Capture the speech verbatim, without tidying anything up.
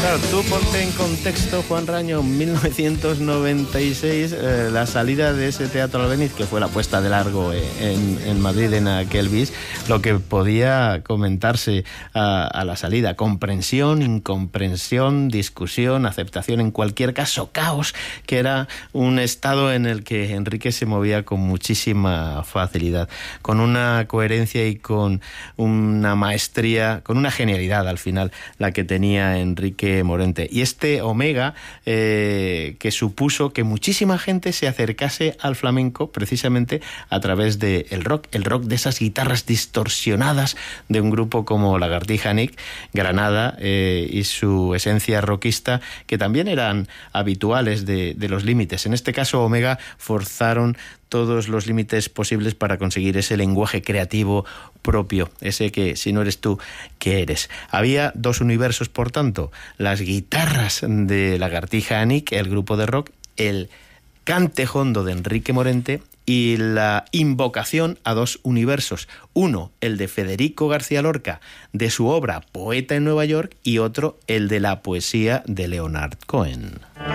Claro, tú ponte en contexto, Juan Raño, mil novecientos noventa y seis, eh, la salida de ese Teatro Albéniz, que fue la puesta de largo en, en Madrid en aquel bis, lo que podía comentarse a, a la salida: comprensión, incomprensión, discusión, aceptación, en cualquier caso caos, que era un estado en el que Enrique se movía con muchísima facilidad, con una coherencia y con una maestría, con una genialidad al final, la que tenía Enrique Morente. Y este Omega, eh, que supuso que muchísima gente se acercase al flamenco precisamente a través del rock, el rock de esas guitarras distorsionadas de un grupo como Lagartija Nick, Granada, eh, y su esencia rockista, que también eran habituales de, de los límites. En este caso, Omega forzaron todos los límites posibles para conseguir ese lenguaje creativo propio, ese que, si no eres tú, ¿qué eres? Había dos universos, por tanto: las guitarras de Lagartija Nick, el grupo de rock, el cante jondo de Enrique Morente, y la invocación a dos universos: uno, el de Federico García Lorca, de su obra Poeta en Nueva York, y otro, el de la poesía de Leonard Cohen.